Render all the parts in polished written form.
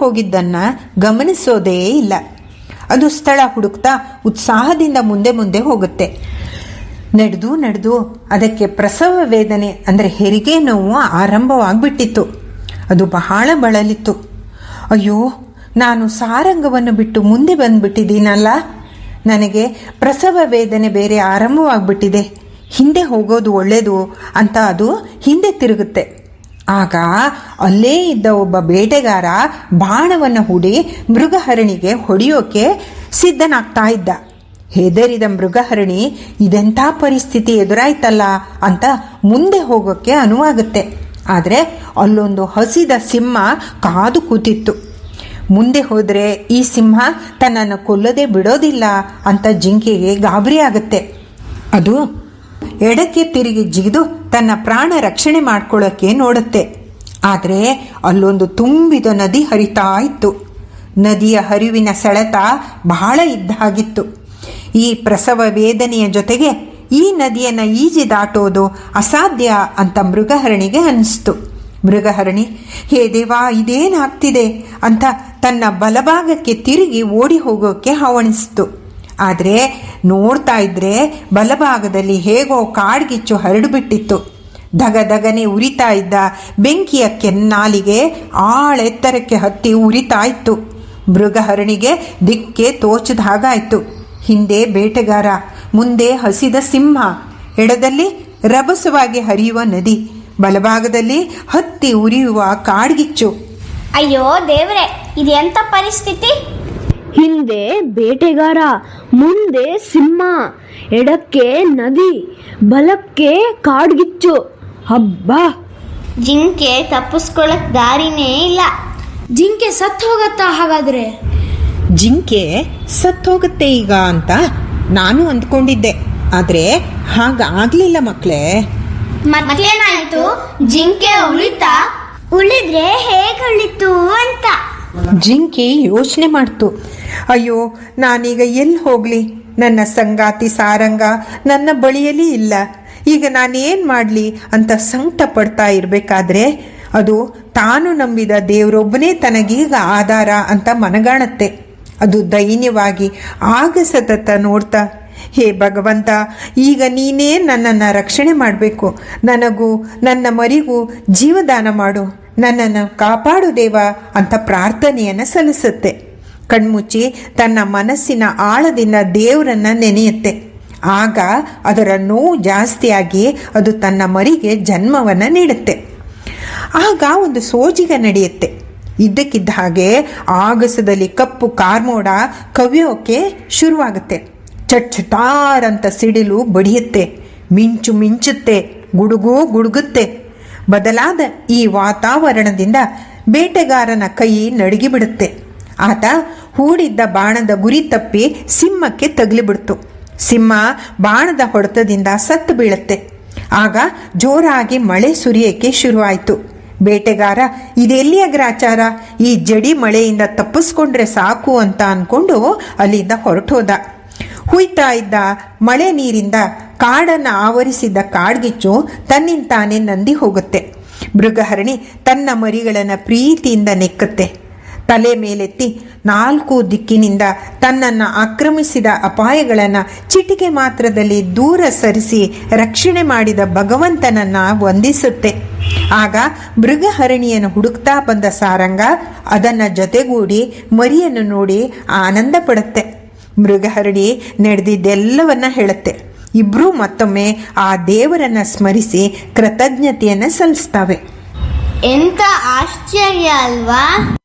ಹೋಗಿದ್ದನ್ನ ಗಮನಿಸೋದೇ ಇಲ್ಲ. ಅದು ಸ್ಥಳ ಹುಡುಕ್ತಾ ಉತ್ಸಾಹದಿಂದ ಮುಂದೆ ಮುಂದೆ ಹೋಗುತ್ತೆ. ನಡೆದು ನಡೆದು ಅದಕ್ಕೆ ಪ್ರಸವ ವೇದನೆ ಅಂದರೆ ಹೆರಿಗೆ ನೋವು ಆರಂಭವಾಗಿಬಿಟ್ಟಿತ್ತು. ಅದು ಬಹಳ ಬಳಲಿತ್ತು. ಅಯ್ಯೋ, ನಾನು ಸಾರಂಗವನ್ನು ಬಿಟ್ಟು ಮುಂದೆ ಬಂದುಬಿಟ್ಟಿದ್ದೀನಲ್ಲ, ನನಗೆ ಪ್ರಸವ ವೇದನೆ ಬೇರೆ ಆರಂಭವಾಗಿಬಿಟ್ಟಿದೆ, ಹಿಂದೆ ಹೋಗೋದು ಒಳ್ಳೆಯದು ಅಂತ ಅದು ಹಿಂದೆ ತಿರುಗುತ್ತೆ. ಆಗ ಅಲ್ಲೇ ಇದ್ದ ಒಬ್ಬ ಬೇಟೆಗಾರ ಬಾಣವನ್ನು ಹೂಡಿ ಮೃಗಹರಣಿಗೆ ಹೊಡೆಯೋಕೆ ಸಿದ್ಧನಾಗ್ತಾ ಇದ್ದ. ಹೆದರಿದ ಮೃಗಹರಣಿ ಇದೆಂಥ ಪರಿಸ್ಥಿತಿ ಎದುರಾಯ್ತಲ್ಲ ಅಂತ ಮುಂದೆ ಹೋಗೋಕ್ಕೆ ಅನುವಾಗುತ್ತೆ. ಆದರೆ ಅಲ್ಲೊಂದು ಹಸಿದ ಸಿಂಹ ಕಾದು ಕೂತಿತ್ತು. ಮುಂದೆ ಹೋದರೆ ಈ ಸಿಂಹ ತನ್ನನ್ನು ಕೊಲ್ಲದೆ ಬಿಡೋದಿಲ್ಲ ಅಂತ ಜಿಂಕೆಗೆ ಗಾಬರಿ ಆಗುತ್ತೆ. ಅದು ಎಡಕ್ಕೆ ತಿರುಗಿ ಜಿಗಿದು ತನ್ನ ಪ್ರಾಣ ರಕ್ಷಣೆ ಮಾಡ್ಕೊಳ್ಳೋಕ್ಕೆ ನೋಡುತ್ತೆ. ಆದರೆ ಅಲ್ಲೊಂದು ತುಂಬಿದ ನದಿ ಹರಿತಾ ಇತ್ತು. ನದಿಯ ಹರಿವಿನ ಸೆಳೆತ ಬಹಳ ಇದ್ದ ಹಾಗಿತ್ತು. ಈ ಪ್ರಸವ ವೇದನೆಯ ಜೊತೆಗೆ ಈ ನದಿಯನ್ನು ಈಜಿ ದಾಟೋದು ಅಸಾಧ್ಯ ಅಂತ ಮೃಗಹರಣಿಗೆ ಅನಿಸ್ತು. ಮೃಗಹರಣಿ, ಹೇ ದೇವಾ, ಇದೇನಾಗ್ತಿದೆ ಅಂತ ತನ್ನ ಬಲಭಾಗಕ್ಕೆ ತಿರುಗಿ ಓಡಿ ಹೋಗೋಕ್ಕೆ ಹವಣಿಸ್ತು. ಆದರೆ ನೋಡ್ತಾ ಇದ್ರೆ ಬಲಭಾಗದಲ್ಲಿ ಹೇಗೋ ಕಾಡ್ಗಿಚ್ಚು ಹರಡುಬಿಟ್ಟಿತ್ತು. ದಗದಗನೆ ಉರಿತಾ ಇದ್ದ ಬೆಂಕಿಯ ಕೆನ್ನಾಲಿಗೆ ಆಳೆತ್ತರಕ್ಕೆ ಹತ್ತಿ ಉರಿತಾ ಇತ್ತು. ಮೃಗಹರಣಿಗೆ ದಿಕ್ಕೆ ತೋಚದ ಹಾಗಾಯಿತು. ಹಿಂದೆ ಬೇಟೆಗಾರ, ಮುಂದೆ ಹಸಿದ ಸಿಂಹ, ಎಡದಲ್ಲಿ ರಭಸವಾಗಿ ಹರಿಯುವ ನದಿ, ಬಲಭಾಗದಲ್ಲಿ ಹತ್ತಿ ಉರಿಯುವ ಕಾಡ್ಗಿಚ್ಚು. ಅಯ್ಯೋ ದೇವ್ರೆ, ಇದೆಂತ ಪರಿಸ್ಥಿತಿ? ಹಿಂದೆ ಬೇಟೆಗಾರ, ಮುಂದೆ ಸಿಂಹ, ಎಡಕ್ಕೆ ನದಿ, ಬಲಕ್ಕೆ ಕಾಡ್ಗಿಚ್ಚು. ಹಬ್ಬ, ಜಿಂಕೆ ತಪ್ಪಿಸ್ಕೊಳಕ್ ದಾರಿನೇ ಇಲ್ಲ. ಜಿಂಕೆ ಸತ್ತು ಹೋಗತ್ತಾ ಹಾಗಾದ್ರೆ? ಜಿಂಕೆ ಸತ್ತೋಗುತ್ತೆ ಈಗ ಅಂತ ನಾನು ಅಂದ್ಕೊಂಡಿದ್ದೆ. ಆದರೆ ಹಾಗಾಗಲಿಲ್ಲ ಮಕ್ಕಳೇ. ಮತ್ತೇನಾಯ್ತು? ಜಿಂಕೆ ಉಳಿದ್ರೆ ಹೇಗೆ ಉಳಿತು ಅಂತ ಜಿಂಕೆ ಯೋಚನೆ ಮಾಡ್ತು. ಅಯ್ಯೋ, ನಾನೀಗ ಎಲ್ಲಿ ಹೋಗಲಿ? ನನ್ನ ಸಂಗಾತಿ ಸಾರಂಗ ನನ್ನ ಬಳಿಯಲ್ಲಿ ಇಲ್ಲ. ಈಗ ನಾನೇನು ಮಾಡಲಿ ಅಂತ ಸಂಕಟ ಪಡ್ತಾ ಇರಬೇಕಾದ್ರೆ ಅದು ತಾನು ನಂಬಿದ ದೇವರೊಬ್ಬನೇ ತನಗೀಗ ಆಧಾರ ಅಂತ ಮನಗಾಣತ್ತೆ. ಅದು ದೈನ್ಯವಾಗಿ ಆಗಸದತ್ತ ನೋಡ್ತಾ, ಹೇ ಭಗವಂತ, ಈಗ ನೀನೇ ನನ್ನನ್ನು ರಕ್ಷಣೆ ಮಾಡಬೇಕು. ನನಗೂ ನನ್ನ ಮರಿಗೂ ಜೀವದಾನ ಮಾಡು, ನನ್ನನ್ನು ಕಾಪಾಡು ದೇವ ಅಂತ ಪ್ರಾರ್ಥನೆಯನ್ನು ಸಲ್ಲಿಸುತ್ತೆ. ಕಣ್ಮುಚ್ಚಿ ತನ್ನ ಮನಸ್ಸಿನ ಆಳದಿಂದ ದೇವರನ್ನು ನೆನೆಯುತ್ತೆ. ಆಗ ಅದರ ನೋವು ಜಾಸ್ತಿಯಾಗಿ ಅದು ತನ್ನ ಮರಿಗೆ ಜನ್ಮವನ್ನು ನೀಡುತ್ತೆ. ಆಗ ಒಂದು ಸೋಜಿಗ ನಡೆಯುತ್ತೆ. ಇದ್ದಕ್ಕಿದ್ದ ಹಾಗೆ ಆಗಸದಲ್ಲಿ ಕಪ್ಪು ಕಾರ್ಮೋಡ ಕವಿಯೋಕೆ ಶುರುವಾಗುತ್ತೆ. ಚಟ್ಚಟಾರಂತ ಸಿಡಿಲು ಬಡಿಯುತ್ತೆ, ಮಿಂಚು ಮಿಂಚುತ್ತೆ, ಗುಡುಗು ಗುಡುಗುತ್ತೆ. ಬದಲಾದ ಈ ವಾತಾವರಣದಿಂದ ಬೇಟೆಗಾರನ ಕೈ ನಡುಗಿಬಿಡುತ್ತೆ. ಆತ ಹೂಡಿದ್ದ ಬಾಣದ ಗುರಿ ತಪ್ಪಿ ಸಿಂಹಕ್ಕೆ ತಗಲಿಬಿಡ್ತು. ಸಿಂಹ ಬಾಣದ ಹೊಡೆತದಿಂದ ಸತ್ತು ಬೀಳುತ್ತೆ. ಆಗ ಜೋರಾಗಿ ಮಳೆ ಸುರಿಯೋಕ್ಕೆ ಶುರುವಾಯಿತು. ಬೇಟೆಗಾರ ಇದೆಲ್ಲಿಯ ಗ್ರಾಚಾರ, ಈ ಜಡಿ ಮಳೆಯಿಂದ ತಪ್ಪಿಸ್ಕೊಂಡ್ರೆ ಸಾಕು ಅಂತ ಅಂದ್ಕೊಂಡು ಅಲ್ಲಿಂದ ಹೊರಟೋದ. ಹುಯ್ತಾ ಇದ್ದ ಮಳೆ ನೀರಿಂದ ಕಾಡನ್ನು ಆವರಿಸಿದ್ದ ಕಾಡ್ಗಿಚ್ಚು ತನ್ನಿಂತಾನೆ ನಂದಿ ಹೋಗುತ್ತೆ. ಮೃಗಹರಣಿ ತನ್ನ ಮರಿಗಳನ್ನು ಪ್ರೀತಿಯಿಂದ ನೆಕ್ಕುತ್ತೆ. ತಲೆ ಮೇಲೆತ್ತಿ 4 ದಿಕ್ಕಿನಿಂದ ತನ್ನನ್ನು ಆಕ್ರಮಿಸಿದ ಅಪಾಯಗಳನ್ನು ಚಿಟಿಕೆ ಮಾತ್ರದಲ್ಲಿ ದೂರ ಸರಿಸಿ ರಕ್ಷಣೆ ಮಾಡಿದ ಭಗವಂತನನ್ನು ವಂದಿಸುತ್ತೆ. ಆಗ ಮೃಗಹರಣಿಯನ್ನು ಹುಡುಕ್ತಾ ಬಂದ ಸಾರಂಗ ಅದನ್ನು ಜೊತೆಗೂಡಿ ಮರಿಯನ್ನು ನೋಡಿ ಆನಂದ ಪಡುತ್ತೆ. ಮೃಗಹರಣಿ ನಡೆದಿದ್ದೆಲ್ಲವನ್ನ ಹೇಳುತ್ತೆ. ಇಬ್ಬರೂ ಮತ್ತೊಮ್ಮೆ ಆ ದೇವರನ್ನು ಸ್ಮರಿಸಿ ಕೃತಜ್ಞತೆಯನ್ನು ಸಲ್ಲಿಸ್ತಾವೆ. ಎಂತ ಆಶ್ಚರ್ಯ ಅಲ್ವಾ?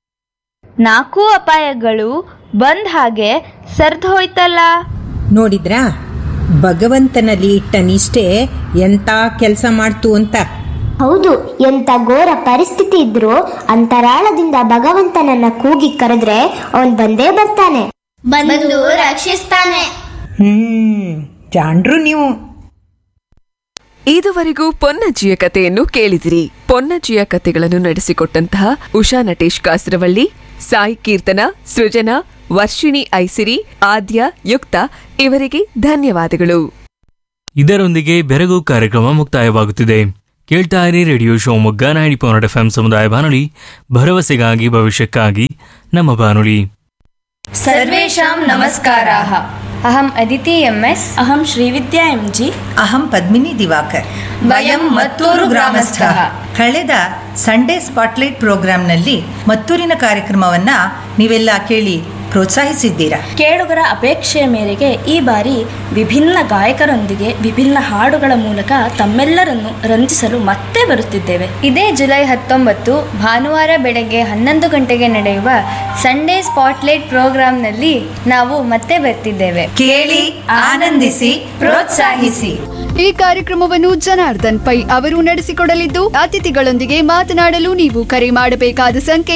4 ಅಪಾಯಗಳು ಬಂದ ಹಾಗೆ ಸರ್ದು ಹೋಯ್ತಲ್ಲ. ನೋಡಿದ್ರಾ, ಭಗವಂತನಲ್ಲಿ ಇಟ್ಟ ನಿಷ್ಠೆ ಎಂಥ ಕೆಲಸ ಮಾಡ್ತು ಅಂತ. ಹೌದು, ಎಂತ ಘೋರ ಪರಿಸ್ಥಿತಿ ಇದ್ರೂ ಅಂತರಾಳದಿಂದ ಭಗವಂತನನ್ನ ಕೂಗಿ ಕರೆದ್ರೆ ಅವನ್ ಬಂದೇ ಬರ್ತಾನೆ, ಬಂದು ರಕ್ಷಿಸ್ತಾನೆ. ಜಾಣ್ರು ನೀವು. ಇದುವರೆಗೂ ಪೊನ್ನಜ್ಜಿಯ ಕಥೆಯನ್ನು ಕೇಳಿದಿರಿ. ಪೊನ್ನಜ್ಜಿಯ ಕಥೆಗಳನ್ನು ನಡೆಸಿಕೊಟ್ಟಂತಹ ಉಷಾ ನಟೇಶ್ ಕಾಸರವಳ್ಳಿ, ಸಾಯಿ ಕೀರ್ತನ, ಸೃಜನಾ, ವರ್ಷಿಣಿ ಐಸಿರಿ, ಆದ್ಯ, ಯುಕ್ತ ಇವರಿಗೆ ಧನ್ಯವಾದಗಳು. ಇದರೊಂದಿಗೆ ಬೆರಗು ಕಾರ್ಯಕ್ರಮ ಮುಕ್ತಾಯವಾಗುತ್ತಿದೆ. ಕೇಳ್ತಾ ಇರಿ ರೇಡಿಯೋ ಶಿವಮೊಗ್ಗ 90.1 FM ಸಮುದಾಯ ಬಾನುಲಿ, ಭರವಸೆಗಾಗಿ ಭವಿಷ್ಯಕ್ಕಾಗಿ ನಮ್ಮ ಬಾನುಲಿ. ಸರ್ವೇಷಾಂ ನಮಸ್ಕಾರಾಃ. ಅಹಂ ಅದಿತಿ MS. ಅಹಂ ಶ್ರೀವಿದ್ಯಾ MG. ಅಹಂ ಪದ್ಮಿನಿ ದಿವಾಕರ್. ವಯಂ ಮತ್ತೂರು ಗ್ರಾಮಸ್ಥಃ. ಕಳೆದ ಸಂಡೇ ಸ್ಪಾಟ್ಲೈಟ್ ಪ್ರೋಗ್ರಾಂನಲ್ಲಿ ಮತ್ತೂರಿನ ಕಾರ್ಯಕ್ರಮವನ್ನ ನೀವೆಲ್ಲ ಕೇಳಿ ಪ್ರೋತ್ಸಾಹಿಸಿದ್ದೀರಾ. ಕೇಳುಗರ ಅಪೇಕ್ಷೆಯ ಮೇರೆಗೆ ಈ ಬಾರಿ ವಿಭಿನ್ನ ಗಾಯಕರೊಂದಿಗೆ ವಿಭಿನ್ನ ಹಾಡುಗಳ ಮೂಲಕ ತಮ್ಮೆಲ್ಲರನ್ನು ರಂಜಿಸಲು ಮತ್ತೆ ಬರುತ್ತಿದ್ದೇವೆ. ಇದೇ ಜುಲೈ 19 ಭಾನುವಾರ ಬೆಳಗ್ಗೆ 11 ಗಂಟೆಗೆ ನಡೆಯುವ ಸಂಡೇ ಸ್ಪಾಟ್ಲೈಟ್ ಪ್ರೋಗ್ರಾಂನಲ್ಲಿ ನಾವು ಮತ್ತೆ ಬರ್ತಿದ್ದೇವೆ. ಕೇಳಿ, ಆನಂದಿಸಿ, ಪ್ರೋತ್ಸಾಹಿಸಿ. ಈ ಕಾರ್ಯಕ್ರಮವನ್ನು ಜನಾರ್ದನ್ ಪೈ ಅವರು ನಡೆಸಿಕೊಡಲಿದ್ದು, ಅತಿಥಿಗಳೊಂದಿಗೆ ಮಾತನಾಡಲು ನೀವು ಕರೆ ಮಾಡಬೇಕಾದ ಸಂಖ್ಯೆ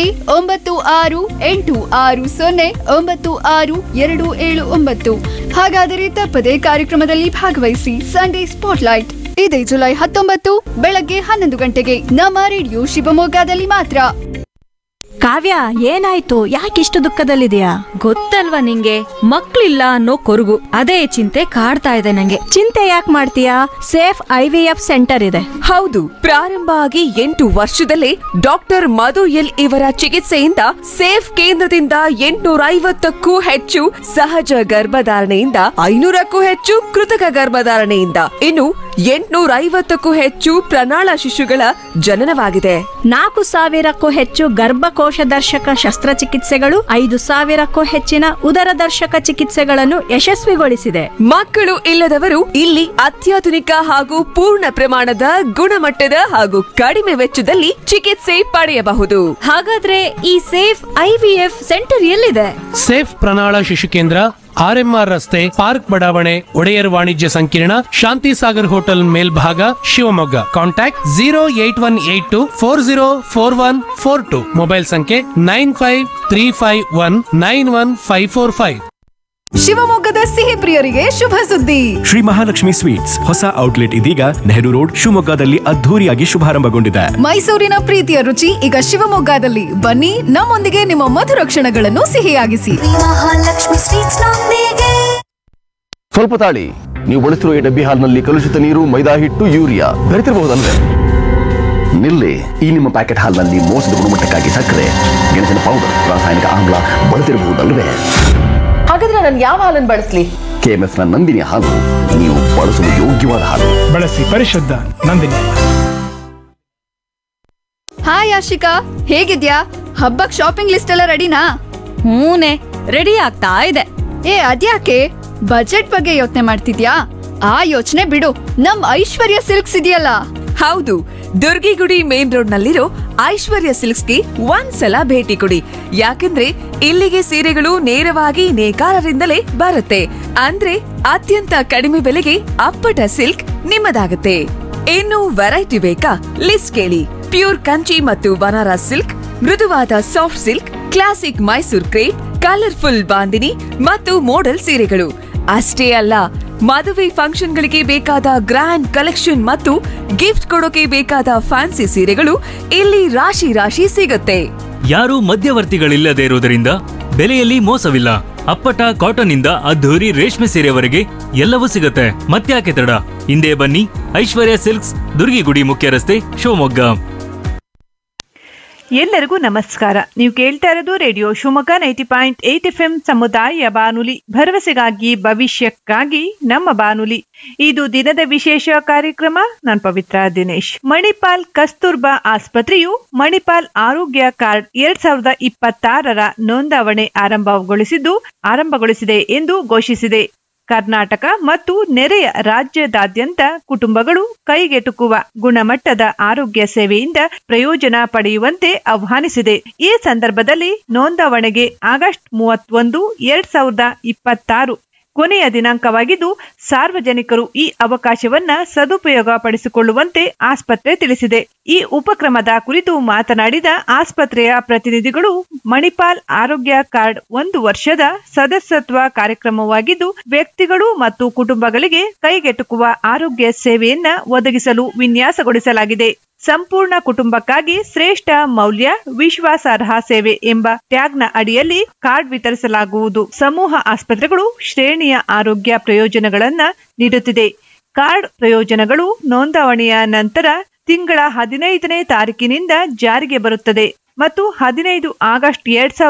9660962779. ಹಾಗಾದರೆ ತಪ್ಪದೆ ಕಾರ್ಯಕ್ರಮದಲ್ಲಿ ಭಾಗವಹಿಸಿ. ಸಂಡೇ ಸ್ಪಾಟ್ಲೈಟ್ ಇದೇ ಜುಲೈ 19 ಬೆಳಗ್ಗೆ 11 ಗಂಟೆಗೆ ನಮ್ಮ ರೇಡಿಯೋ ಶಿವಮೊಗ್ಗದಲ್ಲಿ ಮಾತ್ರ. ಕಾವ್ಯ, ಏನಾಯ್ತು? ಯಾಕಿಷ್ಟು ದುಃಖದಲ್ಲಿದೆಯಾ? ಗೊತ್ತಲ್ವಾ ನಿಂಗೆ, ಮಕ್ಳಿಲ್ಲ ಅನ್ನೋ ಕೊರಗು, ಅದೇ ಚಿಂತೆ ಕಾಡ್ತಾ ಇದೆ ನಂಗೆ. ಚಿಂತೆ ಯಾಕೆ ಮಾಡ್ತೀಯಾ? ಸೇಫ್ IVF ಸೆಂಟರ್ ಇದೆ. ಹೌದು, ಪ್ರಾರಂಭ ಆಗಿ 8 ವರ್ಷದಲ್ಲೇ ಡಾಕ್ಟರ್ ಮಧು ಎಲ್ ಇವರ ಚಿಕಿತ್ಸೆಯಿಂದ ಸೇಫ್ ಕೇಂದ್ರದಿಂದ 850ಕ್ಕೂ ಹೆಚ್ಚು ಸಹಜ ಗರ್ಭಧಾರಣೆಯಿಂದ 500ಕ್ಕೂ ಹೆಚ್ಚು ಕೃತಕ ಗರ್ಭಧಾರಣೆಯಿಂದ ಇನ್ನು 850ಕ್ಕೂ ಹೆಚ್ಚು ಪ್ರಣಾಳ ಶಿಶುಗಳ ಜನನವಾಗಿದೆ. 4,000ಕ್ಕೂ ಹೆಚ್ಚು ಗರ್ಭಕೋಶ ದರ್ಶಕ ಶಸ್ತ್ರಚಿಕಿತ್ಸೆಗಳು, 5,000ಕ್ಕೂ ಹೆಚ್ಚಿನ ಉದರ ದರ್ಶಕ ಚಿಕಿತ್ಸೆಗಳನ್ನು ಯಶಸ್ವಿಗೊಳಿಸಿದೆ. ಮಕ್ಕಳು ಇಲ್ಲದವರು ಇಲ್ಲಿ ಅತ್ಯಾಧುನಿಕ ಹಾಗೂ ಪೂರ್ಣ ಪ್ರಮಾಣದ ಗುಣಮಟ್ಟದ ಹಾಗೂ ಕಡಿಮೆ ವೆಚ್ಚದಲ್ಲಿ ಚಿಕಿತ್ಸೆ ಪಡೆಯಬಹುದು. ಹಾಗಾದ್ರೆ ಈ ಸೇಫ್ IVF ಸೆಂಟರ್ ಎಲ್ಲಿದೆ? ಸೇಫ್ ಪ್ರಣಾಳ ಶಿಶು ಕೇಂದ್ರ, RMR ರಸ್ತೆ, ಪಾರ್ಕ್ ಬಡಾವಣೆ, ಒಡೆಯರ್ ವಾಣಿಜ್ಯ ಸಂಕೀರ್ಣ, ಶಾಂತಿ ಸಾಗರ್ ಹೋಟೆಲ್ ಮೇಲ್ಭಾಗ, ಶಿವಮೊಗ್ಗ. ಕಾಂಟ್ಯಾಕ್ಟ್ 08182404142. ಮೊಬೈಲ್ ಸಂಖ್ಯೆ 9535191545. ಶಿವಮೊಗ್ಗದ ಸಿಹಿ ಪ್ರಿಯರಿಗೆ ಶುಭ ಸುದ್ದಿ. ಶ್ರೀ ಮಹಾಲಕ್ಷ್ಮಿ ಸ್ವೀಟ್ಸ್ ಹೊಸ ಔಟ್ಲೆಟ್ ಇದೀಗ ನೆಹರು ರೋಡ್ ಶಿವಮೊಗ್ಗದಲ್ಲಿ ಅದ್ಧೂರಿಯಾಗಿ ಶುಭಾರಂಭಗೊಂಡಿದೆ. ಮೈಸೂರಿನ ಪ್ರೀತಿಯ ರುಚಿ ಈಗ ಶಿವಮೊಗ್ಗದಲ್ಲಿ. ಬನ್ನಿ, ನಮ್ಮೊಂದಿಗೆ ನಿಮ್ಮ ಮಧುರ ಕ್ಷಣಗಳನ್ನು ಸಿಹಿಯಾಗಿಸಿ. ಸ್ವಲ್ಪ ತಾಳಿ, ನೀವು ಬಳಸಿರುವ ಈ ಡಬ್ಬಿ ಹಾಲ್ನಲ್ಲಿ ಕಲುಷಿತ ನೀರು, ಮೈದಾ ಹಿಟ್ಟು, ಯೂರಿಯಾ ಬೆರೆತಿರಬಹುದಲ್ವೇ? ನಿಲ್ಲಿ, ಈ ನಿಮ್ಮ ಪ್ಯಾಕೆಟ್ ಹಾಲ್ನಲ್ಲಿ ಮೋಸದ ಗುಣಮಟ್ಟಕ್ಕಾಗಿ ಸಕ್ಕರೆ, ಗೆಣಸಿನ ಪೌಡರ್, ರಾಸಾಯನಿಕ ಆಮ್ಲ ಬಳಸಿರಬಹುದಲ್ವೇ? ಹಾಗಾದ್ರೆ ನಾನು ಯಾವ ಹಾಲನ್ನು ಬಳಸಲಿ? KMF ನ ನಂದಿನಿ ಹಾಲು ನೀವು ಬಳಸಲು ಯೋಗ್ಯವಾದ ಹಾಲು. ಬಳಸಿ ಪರಿಶುದ್ಧ ನಂದಿನಿ. ಹಾಯ್ ಆಶಿಕಾ, ಹೇಗಿದ್ಯಾ? ಹಬ್ಬಕ್ ಶಾಪಿಂಗ್ ಲಿಸ್ಟ್ ಎಲ್ಲ ರೆಡಿನಾ? ಹೂನೆ, ರೆಡಿ ಆಗ್ತಾ ಇದೆ. ಅದ್ಯಾಕೆ ಬಜೆಟ್ ಬಗ್ಗೆ ಯೋಚನೆ ಮಾಡ್ತಿದ್ಯಾ? ಆ ಯೋಚನೆ ಬಿಡು, ನಮ್ ಐಶ್ವರ್ಯ ಸಿಲ್ಕ್ಸ್ ಇದೆಯಲ್ಲ. ಹೌದು, ದುರ್ಗಿಗುಡಿ ಮೇನ್ ರೋಡ್ ನಲ್ಲಿರೋ ಐಶ್ವರ್ಯ ಸಿಲ್ಕ್ಸ್ಗೆ ಒಂದ್ಸಲ ಭೇಟಿ ಕೊಡಿ. ಯಾಕಂದ್ರೆ ಇಲ್ಲಿಗೆ ಸೀರೆಗಳು ನೇರವಾಗಿ ನೇಕಾರರಿಂದಲೇ ಬರುತ್ತೆ. ಅಂದ್ರೆ ಅತ್ಯಂತ ಕಡಿಮೆ ಬೆಲೆಗೆ ಅಪ್ಪಟ ಸಿಲ್ಕ್ ನಿಮ್ಮದಾಗುತ್ತೆ. ಇನ್ನು ವೆರೈಟಿ ಬೇಕಾ? ಲಿಸ್ಟ್ ಕೇಳಿ. ಪ್ಯೂರ್ ಕಂಚಿ ಮತ್ತು ಬನಾರಸ್ ಸಿಲ್ಕ್, ಮೃದುವಾದ soft silk, classic Mysore crepe, colourful bandhani ಮತ್ತು ಮೋಡಲ್ ಸೀರೆಗಳು ಅಷ್ಟೇ ಅಲ್ಲ, ಮದುವೆ ಫಂಕ್ಷನ್ಗಳಿಗೆ ಬೇಕಾದ ಗ್ರ್ಯಾಂಡ್ ಕಲೆಕ್ಷನ್ ಮತ್ತು ಗಿಫ್ಟ್ ಕೊಡೋಕೆ ಬೇಕಾದ ಫ್ಯಾನ್ಸಿ ಸೀರೆಗಳು ಇಲ್ಲಿ ರಾಶಿ ರಾಶಿ ಸಿಗುತ್ತೆ. ಯಾರೂ ಮಧ್ಯವರ್ತಿಗಳಿಲ್ಲದೆ ಇರುವುದರಿಂದ ಬೆಲೆಯಲ್ಲಿ ಮೋಸವಿಲ್ಲ. ಅಪ್ಪಟ ಕಾಟನ್ ಇಂದ ಅದ್ಧೂರಿ ರೇಷ್ಮೆ ಸೀರೆವರೆಗೆ ಎಲ್ಲವೂ ಸಿಗುತ್ತೆ. ಮತ್ತ್ಯಾಕೆ ತಡ? ಹಿಂದೆ ಬನ್ನಿ, ಐಶ್ವರ್ಯ ಸಿಲ್ಕ್ಸ್, ದುರ್ಗಿಗುಡಿ ಮುಖ್ಯ ರಸ್ತೆ, ಶಿವಮೊಗ್ಗ. ಎಲ್ಲರಿಗೂ ನಮಸ್ಕಾರ. ನೀವು ಕೇಳ್ತಾ ಇರೋದು ರೇಡಿಯೋ ಶಿವಮೊಗ್ಗ 90.8 FM ಸಮುದಾಯ ಬಾನುಲಿ, ಭರವಸೆಗಾಗಿ ಭವಿಷ್ಯಕ್ಕಾಗಿ ನಮ್ಮ ಬಾನುಲಿ. ಇದು ದಿನದ ವಿಶೇಷ ಕಾರ್ಯಕ್ರಮ. ನಾನು ಪವಿತ್ರ ದಿನೇಶ್. ಮಣಿಪಾಲ್ ಕಸ್ತೂರ್ಬಾ ಆಸ್ಪತ್ರೆಯು ಮಣಿಪಾಲ್ ಆರೋಗ್ಯ ಕಾರ್ಡ್ 2026 ನೋಂದಾವಣೆ ಆರಂಭಗೊಳಿಸಿದೆ ಎಂದು ಘೋಷಿಸಿದೆ. ಕರ್ನಾಟಕ ಮತ್ತು ನೆರೆಯ ರಾಜ್ಯದಾದ್ಯಂತ ಕುಟುಂಬಗಳು ಕೈಗೆಟುಕುವ ಗುಣಮಟ್ಟದ ಆರೋಗ್ಯ ಸೇವೆಯಿಂದ ಪ್ರಯೋಜನ ಪಡೆಯುವಂತೆ ಆಹ್ವಾನಿಸಿದೆ. ಈ ಸಂದರ್ಭದಲ್ಲಿ ನೋಂದಾವಣೆಗೆ ಆಗಸ್ಟ್ 31, 2026 ಕೊನೆಯ ದಿನಾಂಕವಾಗಿದ್ದು, ಸಾರ್ವಜನಿಕರು ಈ ಅವಕಾಶವನ್ನ ಸದುಪಯೋಗ ಪಡಿಸಿಕೊಳ್ಳುವಂತೆ ಆಸ್ಪತ್ರೆ ತಿಳಿಸಿದೆ. ಈ ಉಪಕ್ರಮದ ಕುರಿತು ಮಾತನಾಡಿದ ಆಸ್ಪತ್ರೆಯ ಪ್ರತಿನಿಧಿಗಳು, ಮಣಿಪಾಲ್ ಆರೋಗ್ಯ ಕಾರ್ಡ್ 1 ವರ್ಷದ ಸದಸ್ಯತ್ವ ಕಾರ್ಯಕ್ರಮವಾಗಿದ್ದು, ವ್ಯಕ್ತಿಗಳು ಮತ್ತು ಕುಟುಂಬಗಳಿಗೆ ಕೈಗೆಟುಕುವ ಆರೋಗ್ಯ ಸೇವೆಯನ್ನ ಒದಗಿಸಲು ವಿನ್ಯಾಸಗೊಳಿಸಲಾಗಿದೆ. ಸಂಪೂರ್ಣ ಕುಟುಂಬಕ್ಕಾಗಿ ಶ್ರೇಷ್ಠ ಮೌಲ್ಯ, ವಿಶ್ವಾಸಾರ್ಹ ಸೇವೆ ಎಂಬ ಟ್ಯಾಗ್ನ ಅಡಿಯಲ್ಲಿ ಕಾರ್ಡ್ ವಿತರಿಸಲಾಗುವುದು. ಸಮೂಹ ಆಸ್ಪತ್ರೆಗಳು ಶ್ರೇಣಿಯ ಆರೋಗ್ಯ ಪ್ರಯೋಜನಗಳನ್ನ ನೀಡುತ್ತಿದೆ. ಕಾರ್ಡ್ ಪ್ರಯೋಜನಗಳು ನೋಂದಾವಣೆಯ ನಂತರ ತಿಂಗಳ 15ನೇ ತಾರೀಕಿನಿಂದ ಜಾರಿಗೆ ಬರುತ್ತದೆ ಮತ್ತು 15 ಆಗಸ್ಟ್ 2000